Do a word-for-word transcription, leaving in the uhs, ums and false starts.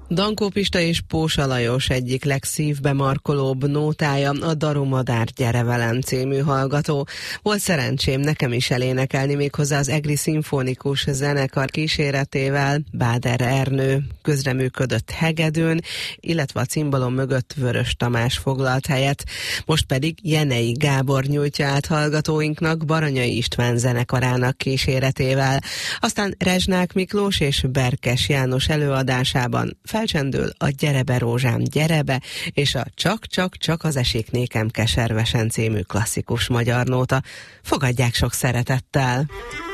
Dankó Pista és Pósa Lajos egyik legszívbe markolóbb nótája a Daru Madár Gyere velem című hallgató. Volt szerencsém nekem is elénekelni méghozzá az Egri Szimfonikus Zenekar kíséretével. Báder Ernő közreműködött hegedűn, illetve a cimbalom mögött Vörös Tamás foglalt helyet. Most pedig Jenei Gábor nyújtja át hallgatóinknak Baranyai István zenekarának kíséretével. Aztán Rezsnák Miklós és Berkes János előadásában felcsendül a Gyere be rózsám, gyere be, és a Csak-csak-csak az esik nékem keservesen című klasszikus magyar nóta. Fogadják sok szeretettel!